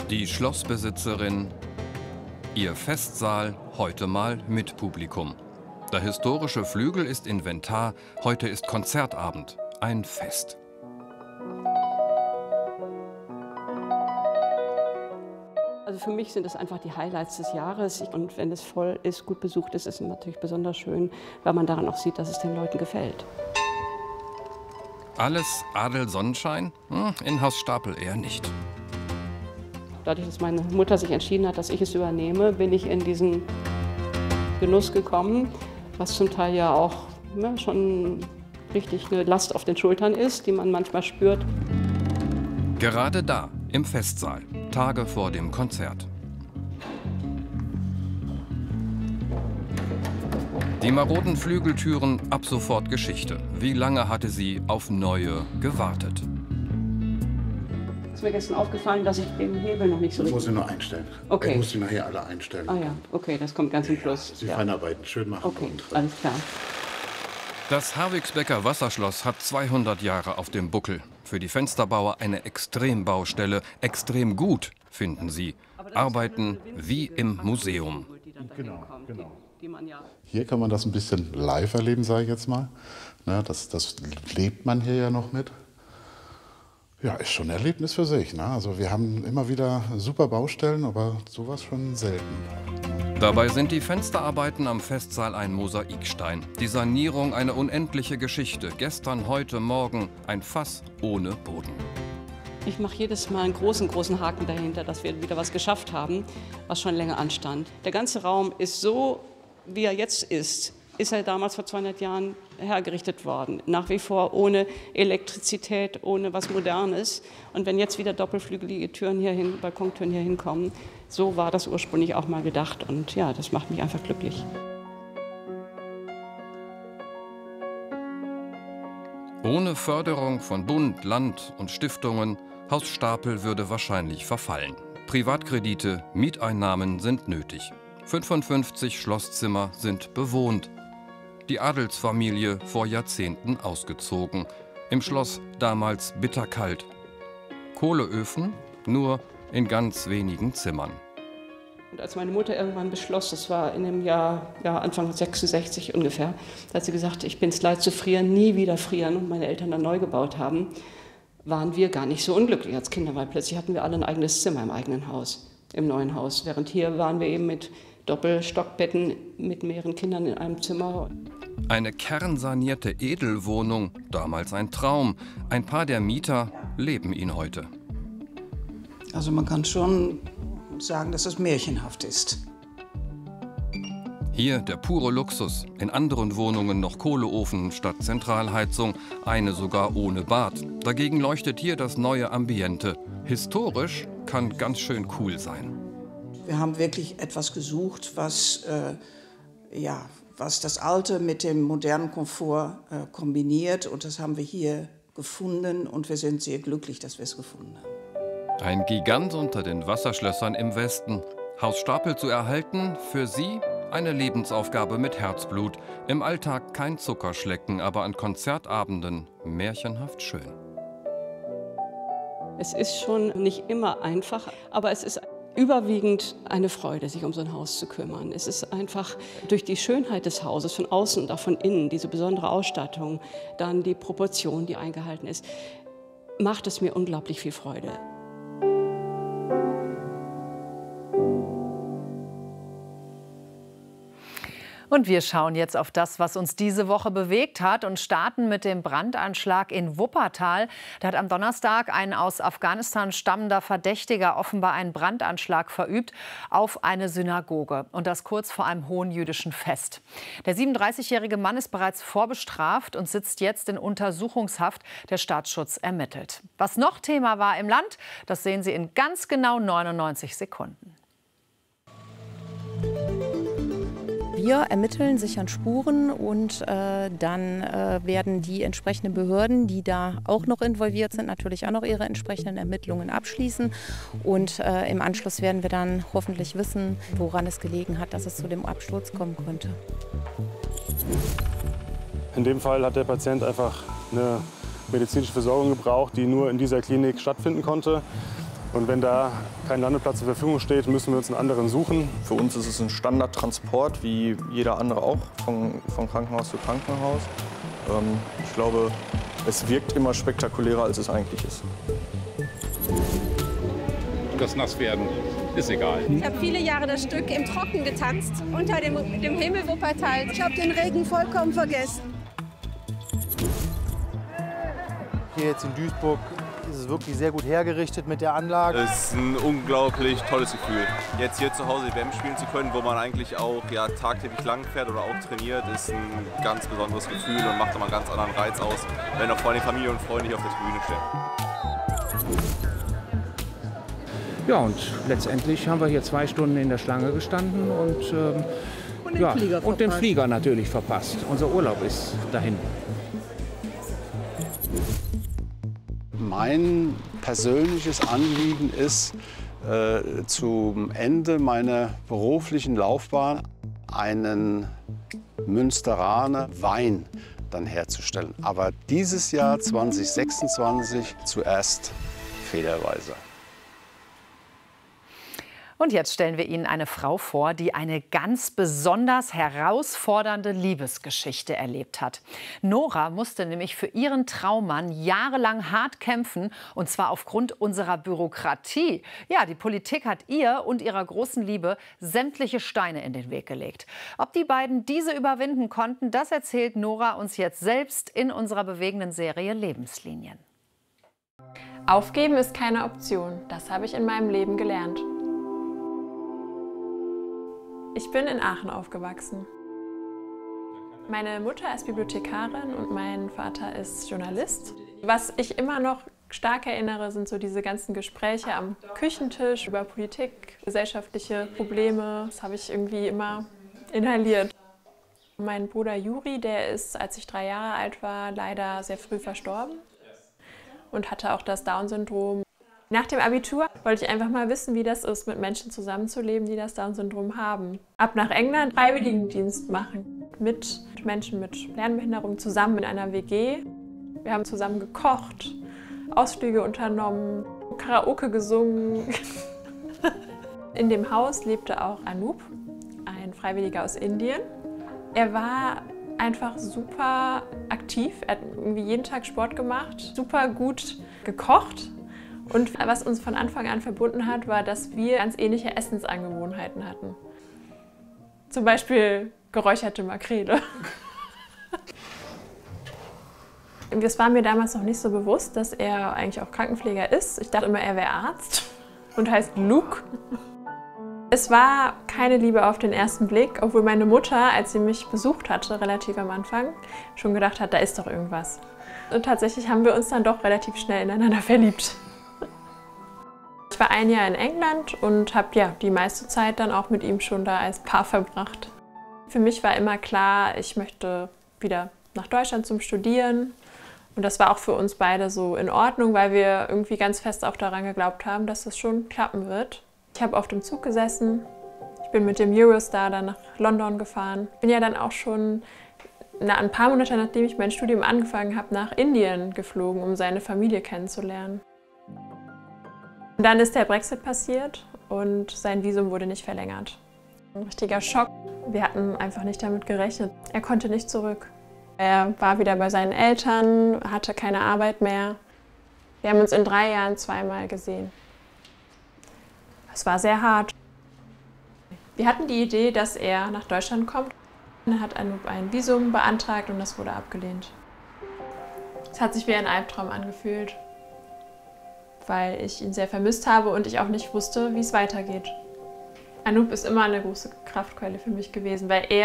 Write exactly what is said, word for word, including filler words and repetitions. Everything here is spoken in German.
Die Schlossbesitzerin, ihr Festsaal heute mal mit Publikum. Der historische Flügel ist Inventar, heute ist Konzertabend, ein Fest. Also für mich sind es einfach die Highlights des Jahres. Und wenn es voll ist, gut besucht ist, ist es natürlich besonders schön, weil man daran auch sieht, dass es den Leuten gefällt. Alles Adel Sonnenschein? Hm, in Haus Stapel eher nicht. Dadurch, dass meine Mutter sich entschieden hat, dass ich es übernehme, bin ich in diesen Genuss gekommen, was zum Teil ja auch ja, schon richtig eine Last auf den Schultern ist, die man manchmal spürt. Gerade da, im Festsaal, Tage vor dem Konzert. Die maroden Flügeltüren, ab sofort Geschichte. Wie lange hatte sie auf neue gewartet? Ist mir gestern aufgefallen, dass ich den Hebel noch nicht so richtig... Das muss ich nur einstellen. Okay. Ich muss sie nachher alle einstellen. Ah ja, okay, das kommt ganz zum Schluss. Ja, Sie ja. Feinarbeiten schön machen. Okay, und alles klar. Das Harwigsbecker Wasserschloss hat zweihundert Jahre auf dem Buckel. Für die Fensterbauer eine Extrembaustelle. Extrem gut, finden sie. Arbeiten wie im Museum. Genau, genau. Hier kann man das ein bisschen live erleben, sage ich jetzt mal. Ne, das, das lebt man hier ja noch mit. Ja, ist schon ein Erlebnis für sich. Ne? Also wir haben immer wieder super Baustellen, aber sowas schon selten. Dabei sind die Fensterarbeiten am Festsaal ein Mosaikstein. Die Sanierung eine unendliche Geschichte. Gestern, heute, morgen ein Fass ohne Boden. Ich mache jedes Mal einen großen, großen Haken dahinter, dass wir wieder was geschafft haben, was schon länger anstand. Der ganze Raum ist so, wie er jetzt ist, ist er damals vor zweihundert Jahren hergerichtet worden. Nach wie vor ohne Elektrizität, ohne was Modernes. Und wenn jetzt wieder doppelflügelige Türen hier hin, Balkontüren hier hinkommen, so war das ursprünglich auch mal gedacht. Und ja, das macht mich einfach glücklich. Ohne Förderung von Bund, Land und Stiftungen, Haus Stapel würde wahrscheinlich verfallen. Privatkredite, Mieteinnahmen sind nötig. fünfundfünfzig Schlosszimmer sind bewohnt. Die Adelsfamilie vor Jahrzehnten ausgezogen. Im Schloss damals bitterkalt. Kohleöfen nur in ganz wenigen Zimmern. Und als meine Mutter irgendwann beschloss, das war in dem Jahr, ja, Anfang sechsundsechzig ungefähr, da hat sie gesagt, ich bin es leid zu frieren, nie wieder frieren, und meine Eltern dann neu gebaut haben, waren wir gar nicht so unglücklich als Kinder, weil plötzlich hatten wir alle ein eigenes Zimmer im eigenen Haus, im neuen Haus. Während hier waren wir eben mit Doppelstockbetten mit mehreren Kindern in einem Zimmer. Eine kernsanierte Edelwohnung, damals ein Traum. Ein paar der Mieter leben ihn heute. Also man kann schon sagen, dass es märchenhaft ist. Hier der pure Luxus. In anderen Wohnungen noch Kohleofen statt Zentralheizung, eine sogar ohne Bad. Dagegen leuchtet hier das neue Ambiente. Historisch kann ganz schön cool sein. Wir haben wirklich etwas gesucht, was, äh, ja, was das Alte mit dem modernen Komfort äh, kombiniert. Und das haben wir hier gefunden und wir sind sehr glücklich, dass wir es gefunden haben. Ein Gigant unter den Wasserschlössern im Westen. Haus Stapel zu erhalten, für Sie eine Lebensaufgabe mit Herzblut. Im Alltag kein Zuckerschlecken, aber an Konzertabenden märchenhaft schön. Es ist schon nicht immer einfach, aber es ist überwiegend eine Freude, sich um so ein Haus zu kümmern. Es ist einfach durch die Schönheit des Hauses, von außen und auch von innen, diese besondere Ausstattung, dann die Proportion, die eingehalten ist, macht es mir unglaublich viel Freude. Und wir schauen jetzt auf das, was uns diese Woche bewegt hat und starten mit dem Brandanschlag in Wuppertal. Da hat am Donnerstag ein aus Afghanistan stammender Verdächtiger offenbar einen Brandanschlag verübt auf eine Synagoge. Und das kurz vor einem hohen jüdischen Fest. Der siebenunddreißigjährige Mann ist bereits vorbestraft und sitzt jetzt in Untersuchungshaft. Der Staatsschutz ermittelt. Was noch Thema war im Land, das sehen Sie in ganz genau neunundneunzig Sekunden. Wir ermitteln, sichern Spuren und äh, dann äh, werden die entsprechenden Behörden, die da auch noch involviert sind, natürlich auch noch ihre entsprechenden Ermittlungen abschließen. Und äh, im Anschluss werden wir dann hoffentlich wissen, woran es gelegen hat, dass es zu dem Absturz kommen konnte. In dem Fall hat der Patient einfach eine medizinische Versorgung gebraucht, die nur in dieser Klinik stattfinden konnte. Und wenn da kein Landeplatz zur Verfügung steht, müssen wir uns einen anderen suchen. Für uns ist es ein Standardtransport, wie jeder andere auch, von, von Krankenhaus zu Krankenhaus. Ähm, ich glaube, es wirkt immer spektakulärer, als es eigentlich ist. Das Nasswerden ist egal. Ich habe viele Jahre das Stück im Trocken getanzt, unter dem, dem Himmel Wuppertal. Ich habe den Regen vollkommen vergessen. Hier jetzt in Duisburg ist es wirklich sehr gut hergerichtet mit der Anlage. Es ist ein unglaublich tolles Gefühl. Jetzt hier zu Hause die W M spielen zu können, wo man eigentlich auch ja, tagtäglich lang fährt oder auch trainiert, ist ein ganz besonderes Gefühl und macht immer einen ganz anderen Reiz aus, wenn auch vor allem Familie und Freunde hier auf der Tribüne stehen. Ja, und letztendlich haben wir hier zwei Stunden in der Schlange gestanden und, ähm, und, den, ja, Flieger und den Flieger natürlich verpasst. Unser Urlaub ist dahin. Mein persönliches Anliegen ist, äh, zum Ende meiner beruflichen Laufbahn einen Münsteraner Wein dann herzustellen. Aber dieses Jahr zweitausendsechsundzwanzig zuerst Federweiser. Und jetzt stellen wir Ihnen eine Frau vor, die eine ganz besonders herausfordernde Liebesgeschichte erlebt hat. Nora musste nämlich für ihren Traummann jahrelang hart kämpfen, und zwar aufgrund unserer Bürokratie. Ja, die Politik hat ihr und ihrer großen Liebe sämtliche Steine in den Weg gelegt. Ob die beiden diese überwinden konnten, das erzählt Nora uns jetzt selbst in unserer bewegenden Serie Lebenslinien. Aufgeben ist keine Option. Das habe ich in meinem Leben gelernt. Ich bin in Aachen aufgewachsen. Meine Mutter ist Bibliothekarin und mein Vater ist Journalist. Was ich immer noch stark erinnere, sind so diese ganzen Gespräche am Küchentisch über Politik, gesellschaftliche Probleme. Das habe ich irgendwie immer inhaliert. Mein Bruder Juri, der ist, als ich drei Jahre alt war, leider sehr früh verstorben und hatte auch das Down-Syndrom. Nach dem Abitur wollte ich einfach mal wissen, wie das ist, mit Menschen zusammenzuleben, die das Down-Syndrom haben. Ab nach England Freiwilligendienst machen. Mit Menschen mit Lernbehinderung zusammen in einer W G. Wir haben zusammen gekocht, Ausflüge unternommen, Karaoke gesungen. In dem Haus lebte auch Anup, ein Freiwilliger aus Indien. Er war einfach super aktiv, er hat irgendwie jeden Tag Sport gemacht, super gut gekocht. Und was uns von Anfang an verbunden hat, war, dass wir ganz ähnliche Essensangewohnheiten hatten. Zum Beispiel geräucherte Makrele. Es war mir damals noch nicht so bewusst, dass er eigentlich auch Krankenpfleger ist. Ich dachte immer, er wäre Arzt und heißt Luke. Es war keine Liebe auf den ersten Blick, obwohl meine Mutter, als sie mich besucht hatte, relativ am Anfang, schon gedacht hat, da ist doch irgendwas. Und tatsächlich haben wir uns dann doch relativ schnell ineinander verliebt. Ich war ein Jahr in England und habe ja die meiste Zeit dann auch mit ihm schon da als Paar verbracht. Für mich war immer klar, ich möchte wieder nach Deutschland zum Studieren. Und das war auch für uns beide so in Ordnung, weil wir irgendwie ganz fest auch daran geglaubt haben, dass das schon klappen wird. Ich habe auf dem Zug gesessen, ich bin mit dem Eurostar dann nach London gefahren. Bin ja dann auch schon na, ein paar Monate, nachdem ich mein Studium angefangen habe, nach Indien geflogen, um seine Familie kennenzulernen. Und dann ist der Brexit passiert und sein Visum wurde nicht verlängert. Ein richtiger Schock. Wir hatten einfach nicht damit gerechnet. Er konnte nicht zurück. Er war wieder bei seinen Eltern, hatte keine Arbeit mehr. Wir haben uns in drei Jahren zweimal gesehen. Es war sehr hart. Wir hatten die Idee, dass er nach Deutschland kommt. Er hat ein Visum beantragt und das wurde abgelehnt. Es hat sich wie ein Albtraum angefühlt, weil ich ihn sehr vermisst habe und ich auch nicht wusste, wie es weitergeht. Anup ist immer eine große Kraftquelle für mich gewesen, weil er